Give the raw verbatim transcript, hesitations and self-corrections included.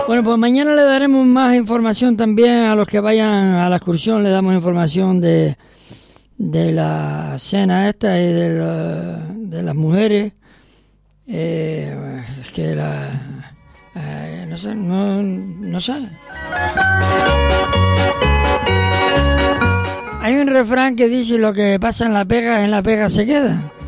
Bueno, pues mañana le daremos más información también a los que vayan a la excursión. Le damos información de, de la cena esta y de, la, de las mujeres. Eh, es que la... Eh, no sé, no, no sé. Hay un refrán que dice: lo que pasa en La Pega, en La Pega se queda.